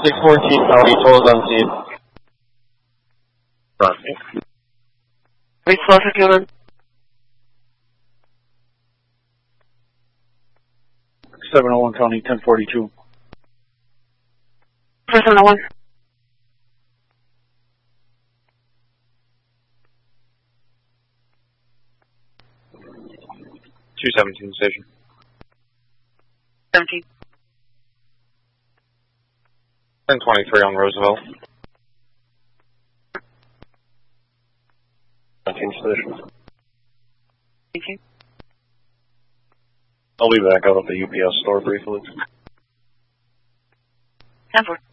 614 County, told on scene. Rodney. Reach closer, human. 701 County, 1042. 701. 217 station. 17. 1023 on Roosevelt. 19 station. 18. I'll be back out at the UPS store briefly. 10-4.